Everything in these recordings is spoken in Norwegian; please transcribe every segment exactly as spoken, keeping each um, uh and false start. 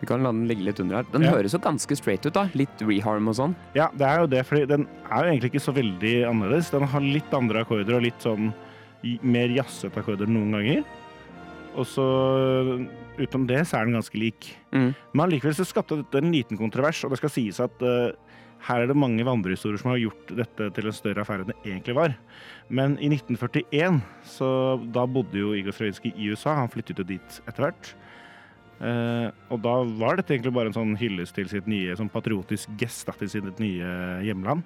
Vi kan la den ligge litt under her. Den Ja. høres jo ganske straight ut da, litt reharm og sånn. Ja, det er jo det, fordi den er jo egentlig ikke så veldig annerledes. Den har litt andre akkorder og litt sånn i- mer jazzete akkorder noen ganger. Og så utenom det så er den ganske lik. Mm. Men allikevel så skapte dette en liten kontrovers, og det skal sies at uh, her er det mange vandrehistorier som har gjort dette til en større affære enn det egentlig var. Men i nitten førtien, så da bodde jo Igor Stravinskij i U S A, han flyttet jo dit etter hvert. Uh, og da var dette egentlig bare en sånn hyllest til sitt nye, sånn patriotisk gest da, til sitt nye hjemland.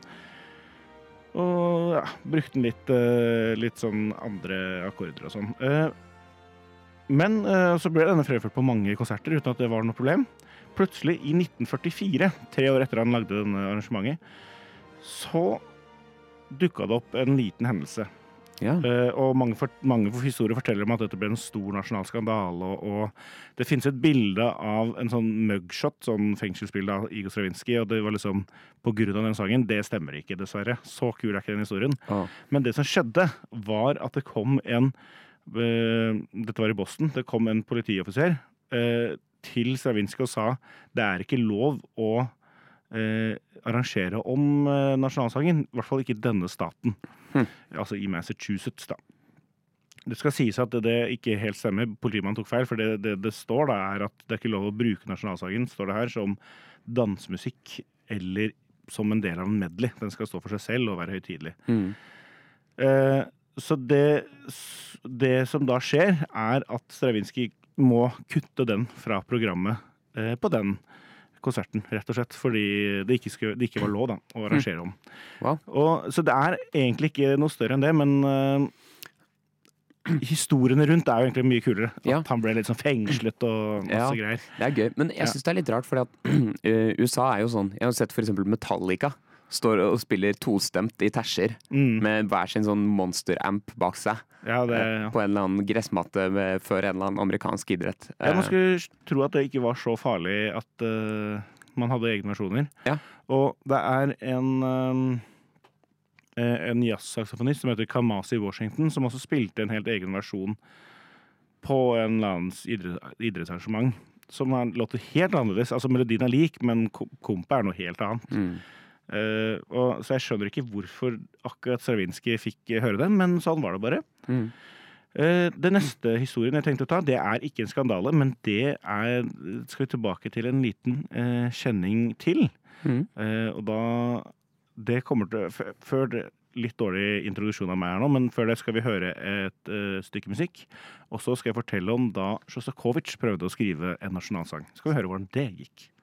Og ja, brukte den litt, uh, litt sånn andre akkorder og sånn. Uh, men uh, så ble denne fremført på mange konserter uten at det var noe problem. Plutselig i nitten førtifire, tre år etter han lagde denne arrangementet, så dukket det opp en liten hendelse. Ja. Uh, og mange, for, mange historier forteller om at dette ble en stor nasjonal skandale, og, og det finnes et bilde av en sånn mugshot, sånn fengselsbilde av Igor Stravinskij, og det var liksom på grunn av den sangen. Det stemmer ikke, dessverre. Så kul er ikke den historien. Ah. Men det som skjedde var at det kom en, uh, dette var i Boston, det kom en politioffiser uh, til Stravinskij og sa det er ikke lov å uh, arrangere om uh, nasjonalsangen, i hvert fall ikke denne staten. Hmm. Altså i Massachusetts da. Det skal sies at det ikke helt stemmer, politimannen tok feil, for det, det, det står da er at det er ikke lov å bruke nasjonalsangen, står det her, som dansmusikk eller som en del av en medley. Den skal stå for seg selv og være høytidelig. Mm. Uh, så det, det som da skjer er at Stravinskij må kutte den fra programmet uh, på den konserten, rett og slett, fordi det ikke, skulle, det ikke var lov da, å arrangere om. Wow. Og, så det er egentlig ikke noe større enn det, men uh, historiene rundt er jo egentlig mye kulere. At Ja. han ble litt sånn fengslet og masse Ja. greier. Det er gøy, men jeg Ja. synes det er litt rart, fordi at uh, U S A er jo sånn, jeg har sett for eksempel Metallica, står og spiller tostemt i terser, Mm. med hver sin sånn monster-amp bak seg, Ja, det, eh, ja. på en eller annen gressmatte med, før en eller annen amerikansk idrett. Ja, man Eh, skulle tro at det ikke var så farlig at uh, man hadde egne versjoner. Ja. Og det er en, um, eh, en jazz-saksofonist som heter Kamasi Washington, som også spilte en helt egen versjon på en eller annen idrett, idrettsarrangement, som er, låter helt annerledes. Altså melodien er lik, men ko- kompet er noe helt annet. mm. Eh, og, så jeg skjønner ikke hvorfor akkurat Stravinskij fikk høre den, men sånn var det bare. Mm. Eh, det neste historien jeg tenkte å ta, det er ikke en skandale, men det er, skal vi tilbake til en liten eh, kjenning til. Mm. Eh, og da, det kommer til, f- før det, litt dårlig introduksjon av meg her nå, men før det skal vi høre et eh, stykke musikk. Og så skal jeg fortelle om da Sjostakovitsj prøvde å skrive en nasjonalsang. Skal vi høre hvordan det gikk.